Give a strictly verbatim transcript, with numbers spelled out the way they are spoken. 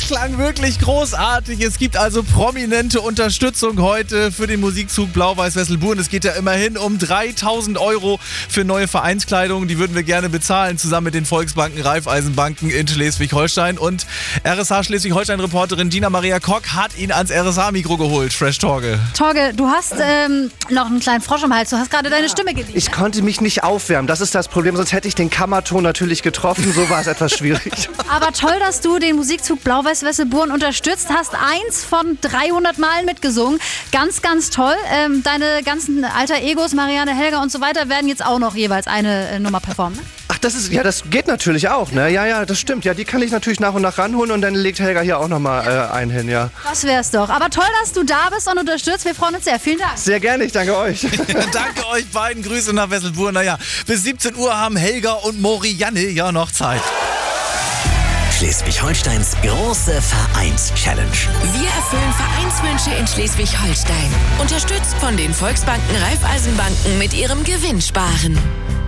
klang wirklich großartig. Es gibt also prominente Unterstützung heute für den Musikzug Blau-Weiß-Wesselburen. Es geht ja immerhin um dreitausend Euro für neue Vereinskleidung. Die würden wir gerne bezahlen, zusammen mit den Volksbanken, Raiffeisenbanken in Schleswig-Holstein. Und R S H Schleswig-Holstein-Reporterin Dina Maria Kock hat ihn ans R S H-Mikro geholt. Fresh Torge. Torge, du hast ähm, noch einen kleinen Frosch im Hals. Du hast gerade deine Stimme geliehen. Ich konnte mich nicht aufwärmen. Das ist das Problem. Sonst hätte ich den Kammerton natürlich getroffen. So war es etwas schwierig. Aber toll, dass du den Musikzug Blau-Weiß-Wesselburen unterstützt hast. Eins von dreihundert Malen mitgesungen. Ganz, ganz toll. Ähm, deine ganzen alter Egos, Marianne, Helga und so weiter, werden jetzt auch noch jeweils eine äh, Nummer performen. Ne? Ach, das ist, ja, das geht natürlich auch, ne? Ja, ja, das stimmt. Ja, die kann ich natürlich nach und nach ranholen und dann legt Helga hier auch nochmal äh, einen hin, ja. Das wär's doch. Aber toll, dass du da bist und unterstützt. Wir freuen uns sehr. Vielen Dank. Sehr gerne, ich danke euch. Danke euch beiden. Grüße nach Wesselburen. Naja, bis siebzehn Uhr haben Helga und Morianne ja noch Zeit. Schleswig-Holsteins große Vereins-Challenge. Wir erfüllen Vereinswünsche in Schleswig-Holstein. Unterstützt von den Volksbanken, Raiffeisenbanken mit ihrem Gewinnsparen.